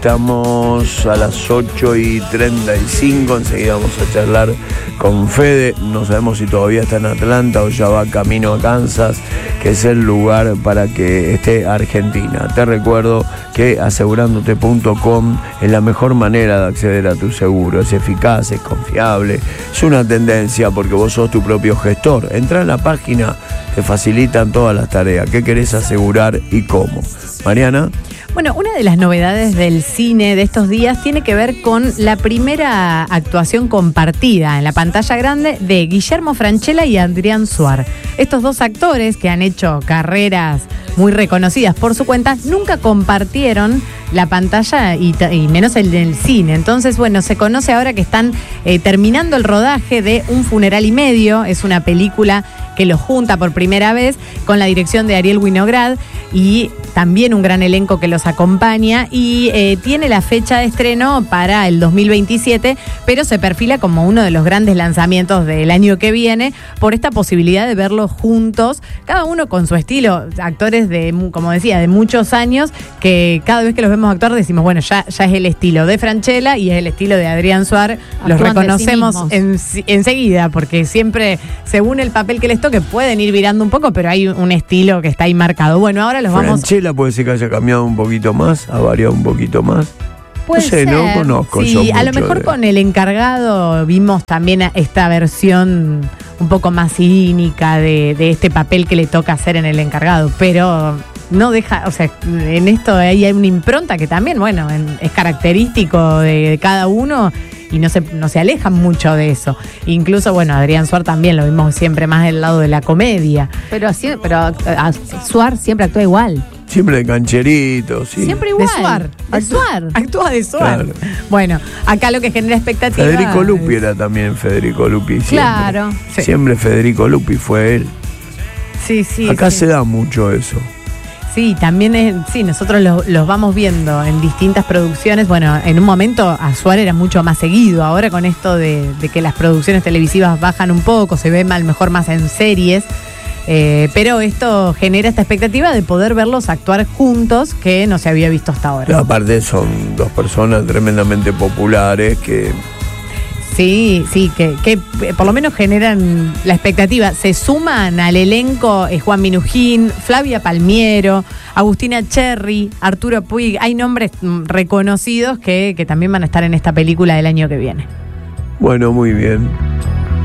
Estamos a las 8:35, enseguida vamos a charlar con Fede. No sabemos si todavía está en Atlanta o ya va camino a Kansas, que es el lugar para que esté Argentina. Te recuerdo que asegurándote.com es la mejor manera de acceder a tu seguro. Es eficaz, es confiable, es una tendencia porque vos sos tu propio gestor. Entrá en la página, te facilitan todas las tareas. ¿Qué querés asegurar y cómo? Mariana. Bueno, una de las novedades del cine de estos días tiene que ver con la primera actuación compartida en la pantalla grande de Guillermo Francella y Adrián Suar. Estos dos actores que han hecho carreras muy reconocidas por su cuenta, nunca compartieron la pantalla y menos el del cine. Entonces, bueno, se conoce ahora que están terminando el rodaje de Un funeral y medio. Es una película que los junta por primera vez con la dirección de Ariel Winograd y también un gran elenco que los acompaña y tiene la fecha de estreno para el 2027, pero se perfila como uno de los grandes lanzamientos del año que viene por esta posibilidad de verlos juntos, cada uno con su estilo, actores de, como decía, de muchos años, que cada vez que los vemos actuar decimos, bueno, ya es el estilo de Francella y es el estilo de Adrián Suar. Los reconocemos enseguida, porque siempre, según el papel que les toque, pueden ir virando un poco, pero hay un estilo que está ahí marcado. Bueno, ahora los vamos... Francella puede ser que haya cambiado un poquito más, ha variado un poquito más. Puede ser. No conozco. Sí, a lo mejor con El Encargado vimos también esta versión un poco más cínica de este papel que le toca hacer en El Encargado, pero no deja, o sea, en esto hay una impronta que también, bueno, es característico de cada uno y no se alejan mucho de eso. Incluso, bueno, Adrián Suar también lo vimos siempre más del lado de la comedia. Pero Suar siempre actúa igual. Siempre de cancherito, sí. Siempre igual. De Suar. Actúa de Suar. Claro. Bueno, acá lo que genera expectativa... Federico Lupi era también Federico Lupi. Siempre. Claro. Sí. Siempre Federico Lupi fue él. Sí, sí. Acá se da mucho eso. Sí, también nosotros los vamos viendo en distintas producciones. Bueno, en un momento a Suar era mucho más seguido. Ahora con esto de que las producciones televisivas bajan un poco, se ve a lo mejor más en series. Pero esto genera esta expectativa de poder verlos actuar juntos que no se había visto hasta ahora. Aparte son dos personas tremendamente populares que... Sí, que por lo menos generan la expectativa. Se suman al elenco Juan Minujín, Flavia Palmiero, Agustina Cherry, Arturo Puig. Hay nombres reconocidos que también van a estar en esta película del año que viene. Bueno, muy bien.